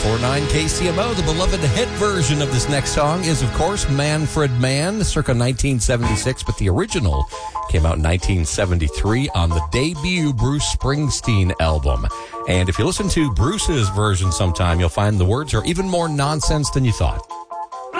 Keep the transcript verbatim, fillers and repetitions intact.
four nine K C M O. The beloved hit version of this next song is, of course, Manfred Mann, circa nineteen seventy-six, but the original came out in nineteen seventy-three on the debut Bruce Springsteen album. And if you listen to Bruce's version sometime, you'll find the words are even more nonsense than you thought.